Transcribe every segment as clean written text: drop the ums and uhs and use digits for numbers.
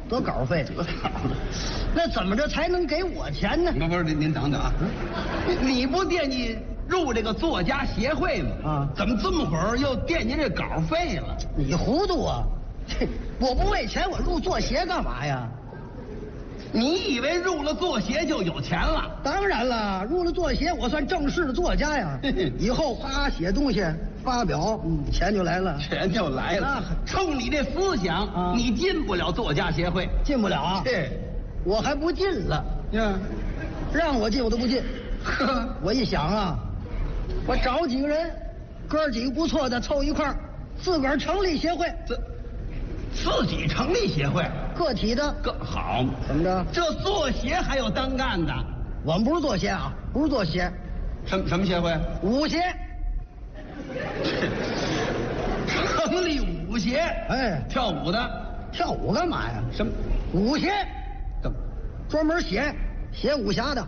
得稿费， 得稿了。 那怎么着才能给我钱呢？ 不是，您等等啊，你不惦记入这个作家协会吗？ 啊， 怎么这么会儿又惦记这稿费了？ 你糊涂啊！我不为钱，我入作协干嘛呀？ 你以为入了作协就有钱了？ 当然了，入了作协，我算正式的作家呀。以后啪写东西发表，钱就来了， 钱就来了。冲你这思想， 啊， 你进不了作家协会， 进不了啊。 对， 我还不进了呀， 让我进我都不进。 呵， 我一想啊，我找几个人，哥几个不错的凑一块儿，自个儿成立协会。 自己成立协会， 个体的个好， 怎么着？ 这作协还有单干的？ 我们不是作协啊，不是作协， 什么协会？ 舞协。 成立舞协？ 哎， 跳舞的？ 跳舞干嘛呀？ 什么？ 舞协？ 怎么？ 专门写武侠的。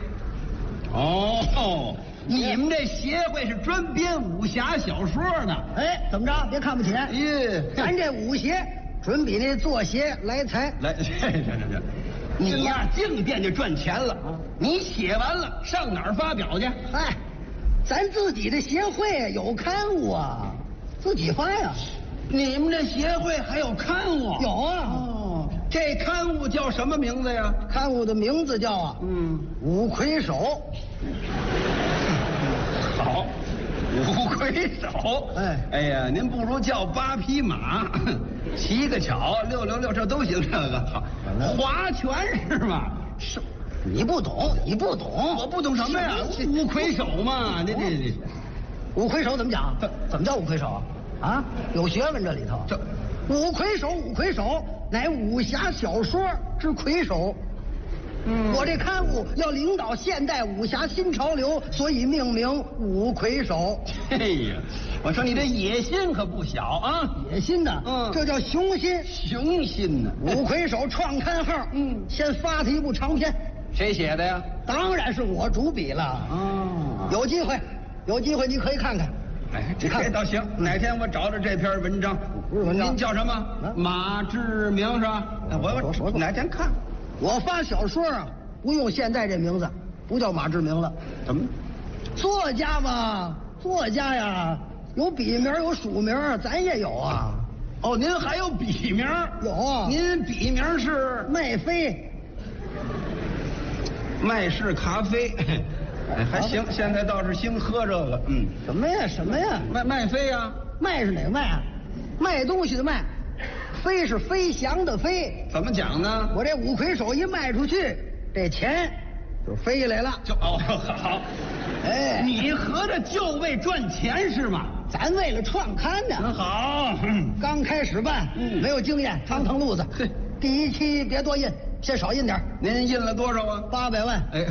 哦，你们这协会是专编武侠小说呢？ 哎，怎么着？别看不起。 耶， 咱这舞协准比那作协来财。 来，这，你呀，净惦记赚钱了。你写完了上哪儿发表去？ 哎，咱自己的协会有刊物啊，自己发呀。 你们这协会还有刊物？ 有啊。 哦，这刊物叫什么名字呀？ 刊物的名字叫啊，五魁首。 好，五魁首。哎呀，您不如叫8匹马，7个巧，666，这都行。这个好，划拳是吗？ 是，你不懂，你不懂。 我不懂什么呀？五魁首嘛，这五魁首怎么讲？怎么叫五魁首啊？有学问这里头。 这五魁首乃武侠小说之魁首。我这刊物要领导现代武侠新潮流，所以命名五魁首。 哎呀，我说你这野心可不小啊！ 野心呢？这叫雄心。 雄心呢？ 五魁首创刊号，先发他一部长篇。 谁写的呀？ 当然是我主笔了。 哦， 有机会你可以看看。 哎，这倒行。哪天我找找这篇文章。 不是文章， 您叫什么？马志明是吧？我哪天看。 我发小说啊，不用现在这名字，不叫马志明了。 怎么？ 作家嘛，作家呀，有笔名有署名，咱也有啊。 哦，您还有笔名？ 有啊。 您笔名是麦飞， 麦氏咖啡。还行，现在倒是兴喝这个。 什么呀？ 麦飞呀？ 麦是哪个麦啊？卖东西的卖。飞是飞翔的飞。 怎么讲呢？ 我这五魁首一卖出去，这钱就飞来了。 好。哎，你合着就为赚钱是吗？ 咱为了创刊呢。 好。 刚开始办，没有经验，趟路子。第一期别多印，先少印点。 您印了多少啊 ？800万。 哎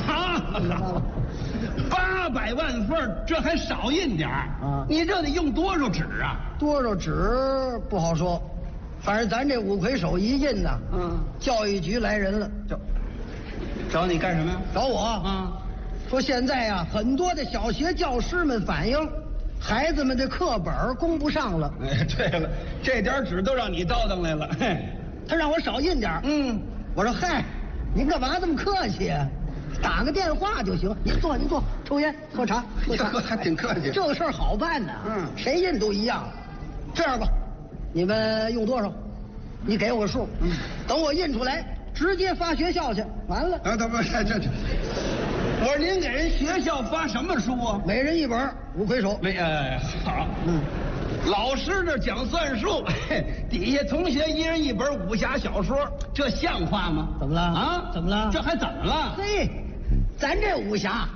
，800万份，这还少印点啊？你这得用多少纸啊？ 多少纸不好说。反正咱这五魁首一印呐，教育局来人了， 找你干什么呀？ 找我说现在呀，很多的小学教师们反映，孩子们的课本供不上了。 哎，对了，这点纸都让你叨腾来了。 他让我少印点。我说嗨，您干嘛这么客气啊？打个电话就行。您坐，抽烟喝茶。 还挺客气。 这个事儿好办呢。谁印都一样。这样吧。你们用多少？你给我个数。等我印出来，直接发学校去。完了。 等不这。我说您给人学校发什么书啊？ 每人一本五魁首。 好。老师这讲算术，底下同学一人一本武侠小说，这像话吗？ 怎么了啊？ 怎么了？ 这还怎么了？ 嘿，咱这武侠，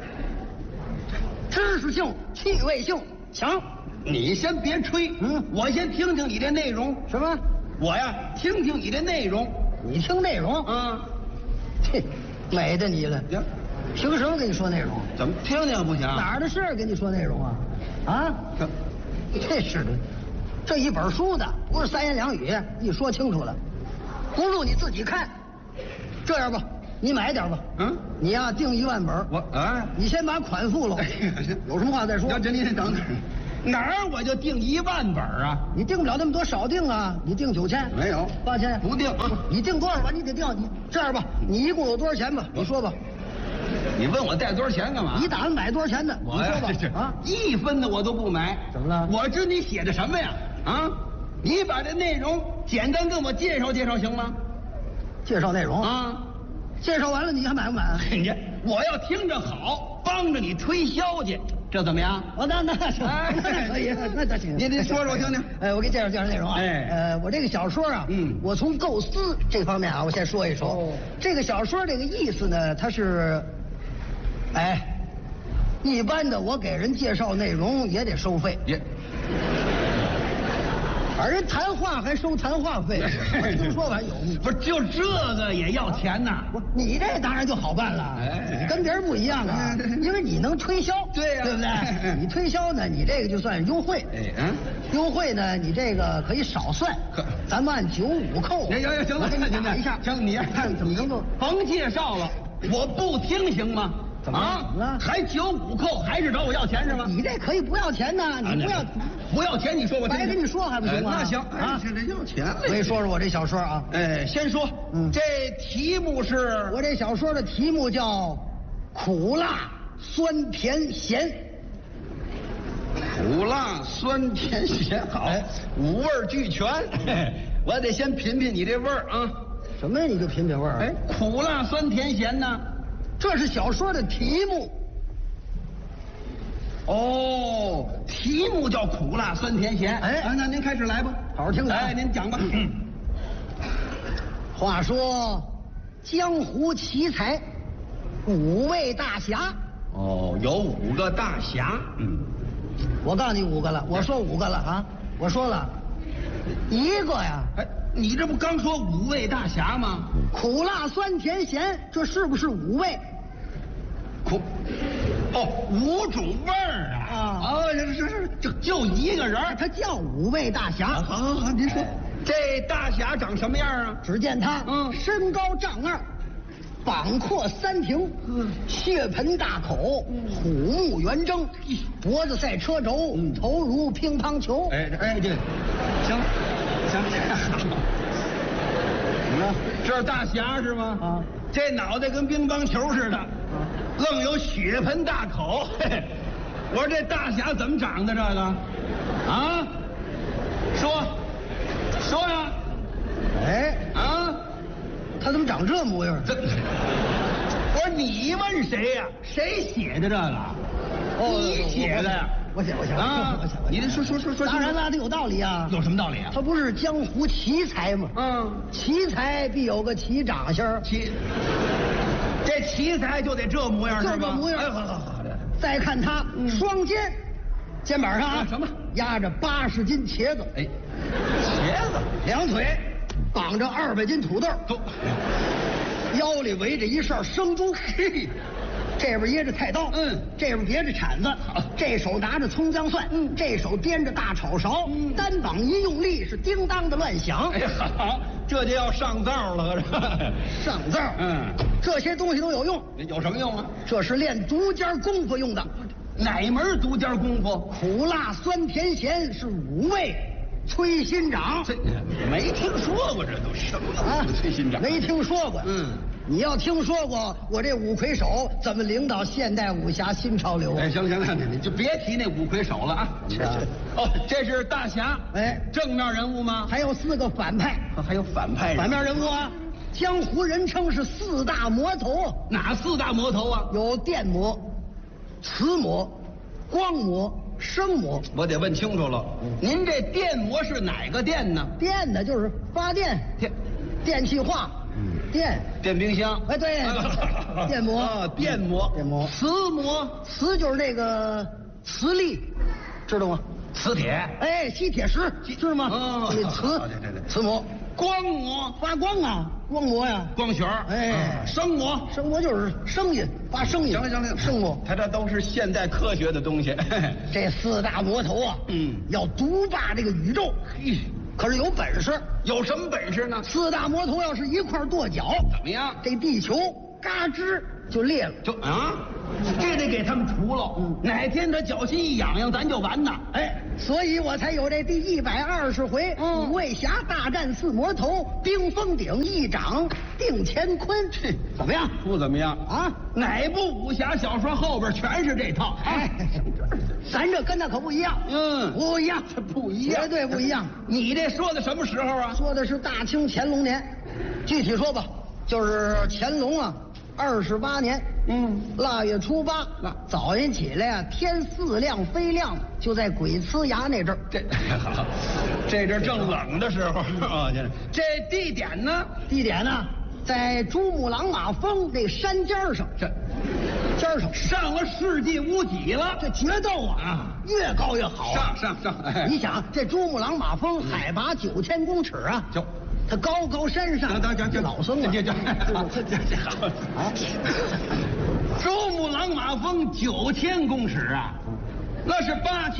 知识性、趣味性强。 你先别吹，我先听听你这内容。 什么？ 我呀，听听你这内容。 你听内容？嘿，美的你了。凭什么跟你说内容？ 怎么听听不行？ 哪儿的事跟你说内容啊？这是的，这一本书的不是三言两语一说清楚了，不如你自己看。这样吧，你买点吧。你呀订1万本。 你先把款付了。有什么话再说。 您等等， 哪儿我就订1万本啊？ 你订不了那么多，少订啊！你订9000， 没有 8000， 不订啊！ 你订多少吧？你得订。你这样吧，你一共有多少钱吧？你说吧。 你问我带多少钱干嘛？ 你打算买多少钱的？你说吧。啊 ，1分的我都不买。 怎么了？ 我知你写的什么呀？啊，你把这内容简单跟我介绍介绍行吗？ 介绍内容啊， 介绍完了你还买不买？ 我要听着好，帮着你推销去，这怎么样？ 哦，那行，那可以，那行。 您说说我听听。 我给你介绍介绍内容啊。我这个小说啊，我从构思这方面啊，我先说一说。这个小说这个意思呢，它是，一般的我给人介绍内容也得收费。反正谈话还收谈话费，我听说完有。 不是，就这个也要钱呐？ 你这当然就好办了，你跟别人不一样啊，因为你能推销， 对呀， 对不对？你推销呢，你这个就算优惠。优惠呢，你这个可以少算，咱们按95扣。 行， 我给你打一下。 行，你看怎么能够？ 甭介绍了，我不听行吗？ 怎么了？ 还95扣，还是找我要钱是吗？ 你这可以不要钱呐，你不要钱，你说我白跟你说还不行吗？ 那行啊，现在要钱了。 我跟你说说我这小说啊， 先说，这题目是， 我这小说的题目叫苦辣酸甜咸。 苦辣酸甜咸，好，5味俱全。我得先品品你这味儿啊。 什么呀？你就品品味儿？ 苦辣酸甜咸呢？ 这是小说的题目。 哦，题目叫苦辣酸甜咸。那您开始来吧， 好好听着。 您讲吧。 话说，江湖奇才5位大侠。 哦，有5个大侠。 我告诉你5个了，我说5个了啊，我说了1个呀。 你这不刚说5位大侠吗？ 苦辣酸甜咸，这是不是5味 ？5种味儿啊！是，就1个人， 他叫5位大侠。 好，您说，这大侠长什么样啊？ 只见他，身高丈2，膀阔3庭，血盆大口，虎目圆睁，脖子赛车轴，头如乒乓球。 这行。这是大侠是吗？这脑袋跟乒乓球似的，愣有血盆大口。我说这大侠怎么长的这个？啊？说呀！ 他怎么长这模样？ 我说你问谁呀？谁写的这个？你写的呀？ 我写啊！ 你这说， 当然了，这有道理啊。 有什么道理啊？ 他不是江湖奇才吗？奇才必有个奇长相。 这奇才就得这模样是吧？ 就这模样。 好的。 再看他双肩膀上啊， 什么？ 压着80斤茄子。 茄子。 两腿绑着200斤土豆。腰里围着一哨生猪。这边掖着菜刀，这边别着铲子，这手拿着葱姜蒜，这手掂着大炒勺，单膀一用力是叮当的乱响。 好，这就要上灶了， 上灶。这些东西都有用。 有什么用啊？ 这是练独家功夫用的。 哪门独家功夫？ 苦辣酸甜咸是5味。崔心掌， 没听说过，这都什么啊？崔心掌没听说过。你要听说过，我这5魁首怎么领导现代武侠新潮流？ 行，你就别提那5魁首了啊。这是大侠。正面人物吗？ 还有4个反派。 还有反派人物。 反面人物啊，江湖人称是4大魔头。 哪4大魔头啊？ 有电魔、磁魔、光魔、声魔。 我得问清楚了，您这电魔是哪个电呢？ 电呢就是发电，电气化。 电冰箱。 对，电魔。 电魔。 磁就是那个磁力，知道吗？ 磁铁。 吸铁石，知道吗？磁。磁魔。 光魔发光啊，光魔呀， 光学。声魔就是声音，发声音。 行， 声魔， 他这都是现代科学的东西。 这4大魔头啊，要独霸这个宇宙。可是有本事。 有什么本事呢？ 4大魔头要是一块跺脚， 怎么样？ 这地球嘎吱就裂了。 这得给他们除了。哪天他脚心一痒痒，咱就完呐。 哎，所以我才有这第120回五位侠大战四魔头，冰封顶一掌定乾坤。怎么样？ 不怎么样啊？哪部武侠小说后边全是这套？ 哎，咱这跟那可不一样。不一样， 这不一样， 绝对不一样。 你这说的什么时候啊？ 说的是大清乾隆年，具体说吧，就是乾隆啊28年。腊月初8，早晨起来啊，天似亮非亮，就在鬼呲牙那阵儿。 这阵正冷的时候啊。这地点呢？ 地点呢，在珠穆朗玛峰那山尖上。尖上上了世纪屋脊了。 这决斗啊，越高越好。 上！哎， 你想，这珠穆朗玛峰海拔9000公尺啊。他高高山上，老僧啊， 好。珠穆朗玛峰9000公尺啊，那是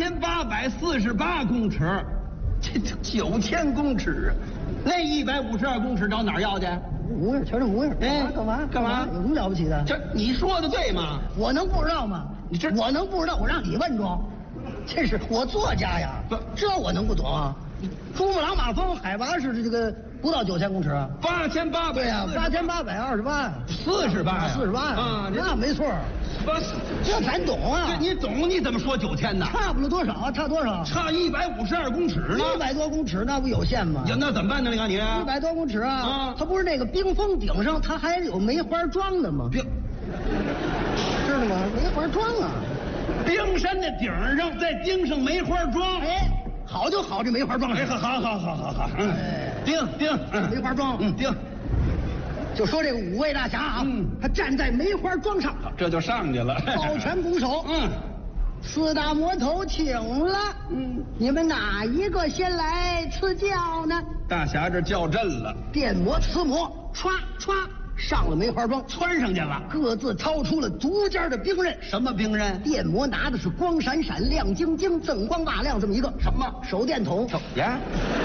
8848公尺，这9000公尺，那152公尺找哪儿要去？ 模样，瞧这模样，干嘛？有什么了不起的？ 这你说的对吗？ 我能不知道吗？我能不知道？我让你问住，这是我作家呀，这我能不懂啊？珠穆朗玛峰海拔是这个不到9000公尺啊 ，8800。 对呀，8828。 48 啊，那没错。这咱懂啊。 这你懂？你怎么说9000呢？ 差不了多少啊？差多少？ 差152公尺呢。 100多公尺那不有限吗？ 那怎么办呢？你看你 100多公尺啊，它不是那个冰封顶上，它还有梅花桩的吗？知道吗？梅花桩啊， 冰山的顶上再钉上梅花桩。 哎，好就好，这梅花桩。 哎，好。钉梅花桩。 钉。 就说这个五位大侠啊，他站在梅花桩上， 这就上去了， 抱拳拱手。四大魔头请了。你们哪一个先来赐教呢？ 大侠这叫阵了。 电魔、磁魔，歘上了梅花桩， 穿上去了， 各自掏出了独家的兵刃。 什么兵刃？ 电魔拿的是光闪闪、亮晶晶、锃光瓦亮这么一个什么手电筒呀？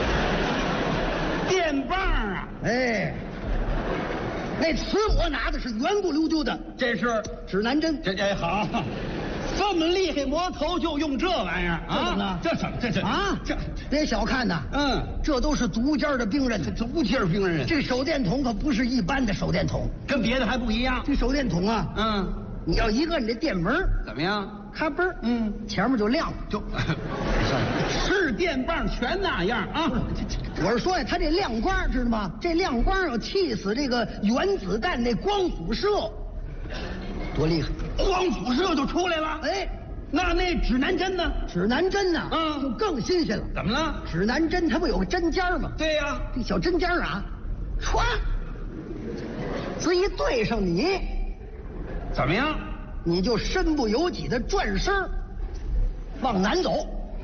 电棒啊！ 哎。那磁魔拿的是圆咕溜丢的， 这是指南针。 哎好，这么厉害魔头就用这玩意儿啊？这什么？这啊？别小看呐，这都是独家的兵刃， 独家兵刃。 这手电筒可不是一般的手电筒， 跟别的还不一样。 这手电筒啊，你要一个你这电门怎么样？ 咔嘣，前面就亮， 是电棒全那样啊！ 我是说呀，它这亮光知道吗？这亮光要气死这个原子弹那光辐射，多厉害！ 光辐射就出来了。 哎， 那指南针呢？ 指南针呢？就更新鲜了。 怎么了？ 指南针它不有个针尖吗？ 对呀， 这小针尖啊，歘，这一对上你， 怎么样？ 你就身不由己的转身往南走。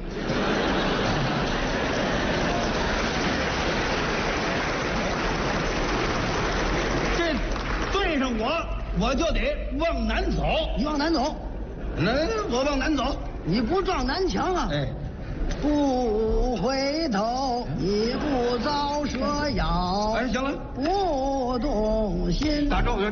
这对上我就得往南走。 你往南走， 我往南走。 你不撞南墙啊？哎，不回头，一不遭蛇咬。 哎，行了， 不动心。 打中，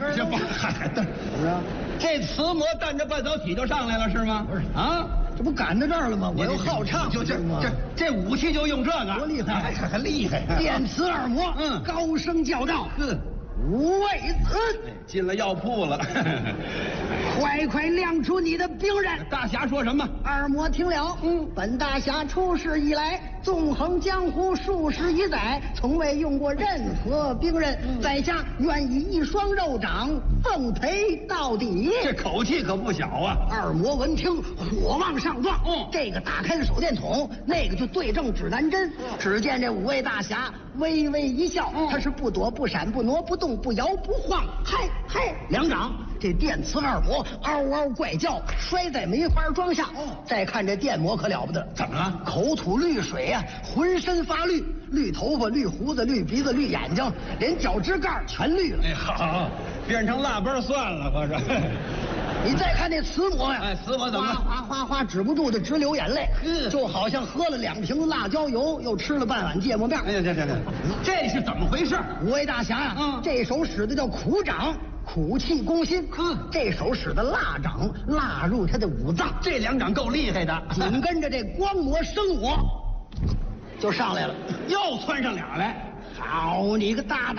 这磁魔带着半导体就上来了是吗？ 不是啊，这不赶到这儿了吗？我又好唱， 就这武器就用这个， 多厉害！ 还厉害！ 电磁二魔，高声叫道：“五位子， 进了药铺了， 快亮出你的兵刃！” 大侠说什么？ 二魔听了，本大侠出世以来，纵横江湖数十余载，从未用过任何兵刃，在下愿以一双肉掌奉陪到底。 这口气可不小啊！ 二魔闻听，火往上撞，这个打开了手电筒，那个就对正指南针。只见这五位大侠微微一笑，他是不躲不闪不挪不动不摇不晃，嗨，两掌，这电磁二魔嗷嗷怪叫，摔在梅花桩下。再看这电魔可了不得， 怎么了？ 口吐绿水呀，浑身发绿，绿头发、绿胡子、绿鼻子、绿眼睛，连脚趾盖全绿了。 哎，好，变成腊八蒜了，合着。 你再看那磁魔呀， 哎，磁魔怎么了？ 哗止不住的直流眼泪，就好像喝了2瓶辣椒油，又吃了半碗芥末面。 哎呀，这是怎么回事？ 五位大侠呀，这手使的叫苦掌。 苦气攻心。这手使得腊掌腊入他的五脏， 这两掌够厉害的。 紧跟着这光魔生火就上来了， 又窜上俩来。 好你个大